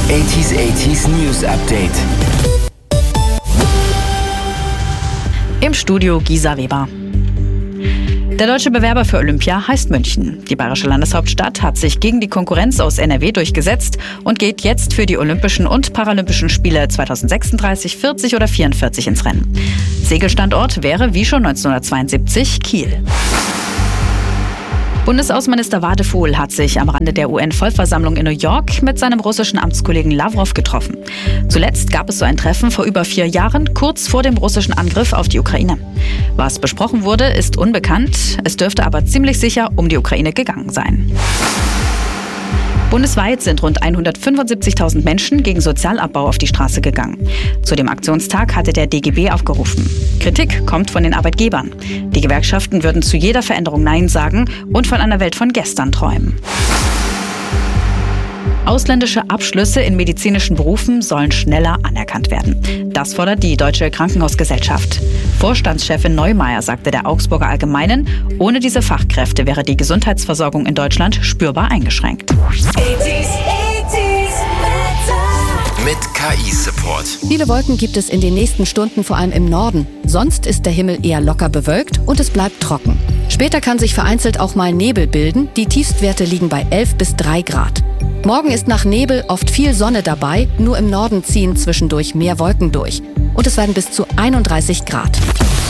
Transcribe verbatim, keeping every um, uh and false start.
achtziger achtziger News Update. Im Studio Gisa Weber. Der deutsche Bewerber für Olympia heißt München. Die bayerische Landeshauptstadt hat sich gegen die Konkurrenz aus N R W durchgesetzt und geht jetzt für die Olympischen und Paralympischen Spiele zweitausendsechsunddreißig, vierzig oder vierundvierzig ins Rennen. Segelstandort wäre wie schon neunzehnhundertzweiundsiebzig Kiel. Bundesaußenminister Wadefuhl hat sich am Rande der U N-Vollversammlung in New York mit seinem russischen Amtskollegen Lawrow getroffen. Zuletzt gab es so ein Treffen vor über vier Jahren, kurz vor dem russischen Angriff auf die Ukraine. Was besprochen wurde, ist unbekannt. Es dürfte aber ziemlich sicher um die Ukraine gegangen sein. Bundesweit sind rund hundertfünfundsiebzigtausend Menschen gegen Sozialabbau auf die Straße gegangen. Zu dem Aktionstag hatte der D G B aufgerufen. Kritik kommt von den Arbeitgebern. Die Gewerkschaften würden zu jeder Veränderung Nein sagen und von einer Welt von gestern träumen. Ausländische Abschlüsse in medizinischen Berufen sollen schneller anerkannt werden. Das fordert die Deutsche Krankenhausgesellschaft. Vorstandschefin Neumeier sagte der Augsburger Allgemeinen, ohne diese Fachkräfte wäre die Gesundheitsversorgung in Deutschland spürbar eingeschränkt. Mit K I-Support. Viele Wolken gibt es in den nächsten Stunden, vor allem im Norden. Sonst ist der Himmel eher locker bewölkt und es bleibt trocken. Später kann sich vereinzelt auch mal Nebel bilden. Die Tiefstwerte liegen bei elf bis drei Grad. Morgen ist nach Nebel oft viel Sonne dabei, nur im Norden ziehen zwischendurch mehr Wolken durch. Und es werden bis zu einunddreißig Grad.